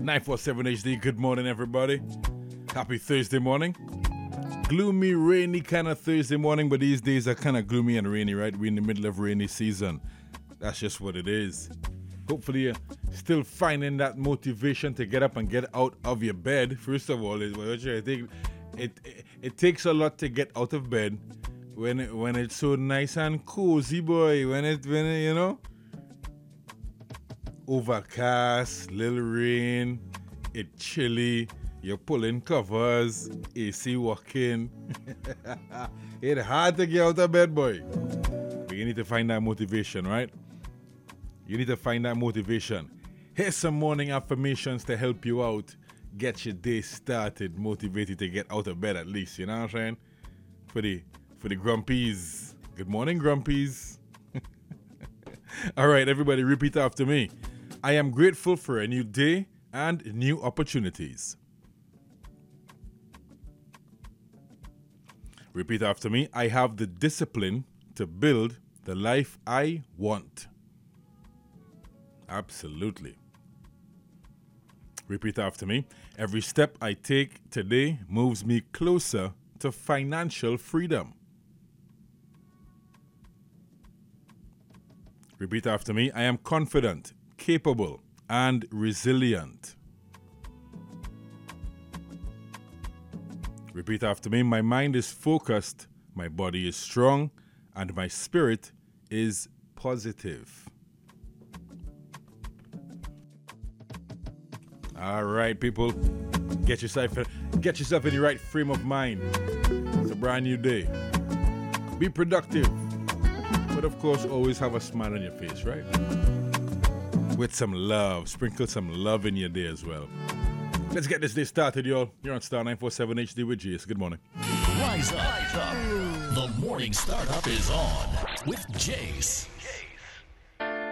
947 HD, good morning, everybody. Happy Thursday morning. Gloomy, rainy kind of Thursday morning, but these days are kind of gloomy and rainy, right? We're in the middle of rainy season. That's just what it is. Hopefully, you're still finding that motivation to get up and get out of your bed. First of all, I think it takes a lot to get out of bed when it's so nice and cozy, boy. When it you know, overcast, little rain, it's chilly. You're pulling covers, AC working. It's hard to get out of bed, boy. But you need to find that motivation, right? You need to find that motivation. Here's some morning affirmations to help you out. Get your day started, motivated to get out of bed at least, you know what I'm saying? For the grumpies. Good morning, grumpies. All right, everybody, repeat after me. I am grateful for a new day and new opportunities. Repeat after me. I have the discipline to build the life I want. Absolutely. Repeat after me. Every step I take today moves me closer to financial freedom. Repeat after me. I am confident, capable, and resilient. Repeat after me. My mind is focused, my body is strong, and my spirit is positive. All right, people. Get yourself in the right frame of mind. It's a brand new day. Be productive. But of course, always have a smile on your face, right? With some love. Sprinkle some love in your day as well. Let's get this day started, y'all. You're on Star 947 HD with Jace. Good morning. Rise up. The morning startup is on with Jace.